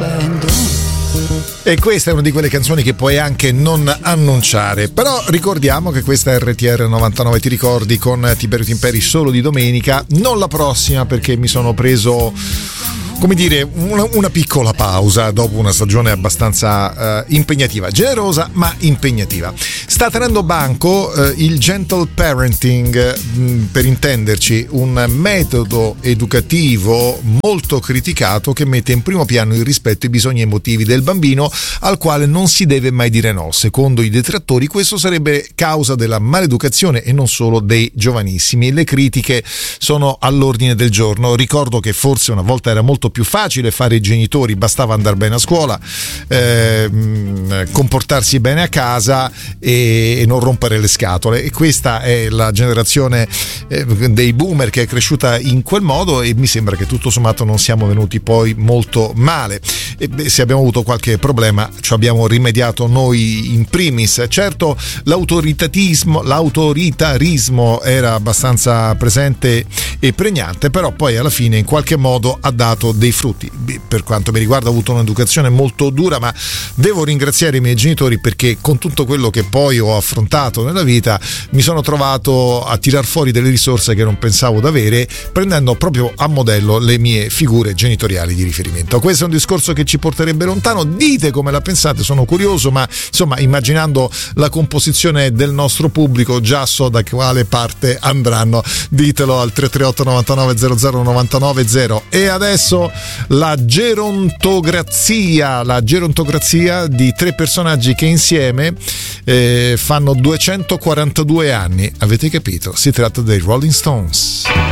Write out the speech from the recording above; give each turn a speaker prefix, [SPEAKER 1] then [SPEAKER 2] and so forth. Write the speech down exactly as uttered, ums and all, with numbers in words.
[SPEAKER 1] E questa è una di quelle canzoni che puoi anche non annunciare. Però ricordiamo che questa è R T R novantanove, ti ricordi, con Tiberio Timperi solo di domenica, non la prossima, perché mi sono preso, come dire, una, una piccola pausa dopo una stagione abbastanza uh, impegnativa, generosa ma impegnativa. Sta tenendo banco uh, il gentle parenting, mh, per intenderci, un metodo educativo molto criticato che mette in primo piano il rispetto ai bisogni emotivi del bambino, al quale non si deve mai dire no. Secondo i detrattori questo sarebbe causa della maleducazione e non solo dei giovanissimi. Le critiche sono all'ordine del giorno. Ricordo che forse una volta era molto più facile fare i genitori, bastava andare bene a scuola, eh, comportarsi bene a casa e, e non rompere le scatole, e questa è la generazione eh, dei boomer che è cresciuta in quel modo, e mi sembra che tutto sommato non siamo venuti poi molto male. E, beh, se abbiamo avuto qualche problema ci abbiamo rimediato noi in primis. Certo, l'autoritatismo l'autoritarismo era abbastanza presente e pregnante, però poi alla fine in qualche modo ha dato dei frutti. Per quanto mi riguarda ho avuto un'educazione molto dura, ma devo ringraziare i miei genitori, perché con tutto quello che poi ho affrontato nella vita mi sono trovato a tirar fuori delle risorse che non pensavo d'avere, prendendo proprio a modello le mie figure genitoriali di riferimento. Questo è un discorso che ci porterebbe lontano, dite come la pensate, sono curioso, ma insomma, immaginando la composizione del nostro pubblico già so da quale parte andranno. Ditelo al tre tre otto novantanove zero zero novantanove zero. E adesso la gerontocrazia, la gerontocrazia di tre personaggi che insieme eh, fanno duecentoquarantadue anni. Avete capito? Si tratta dei Rolling Stones.